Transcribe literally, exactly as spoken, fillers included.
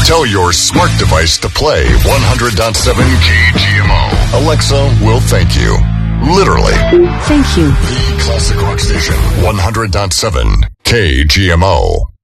Tell your smart device to play one hundred point seven K G M O. Alexa will thank you. Literally. Thank you. The Classic Rock Station, one hundred point seven K G M O.